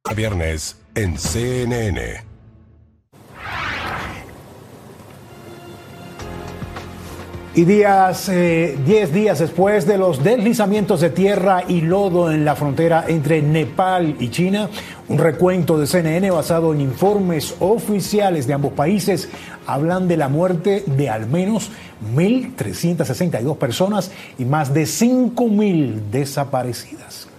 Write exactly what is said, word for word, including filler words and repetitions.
Viernes en C N N. Y días, eh, diez días después de los deslizamientos de tierra y lodo en la frontera entre Nepal y China, un recuento de C N N basado en informes oficiales de ambos países hablan de la muerte de al menos mil trescientas sesenta y dos personas y más de cinco mil desaparecidas.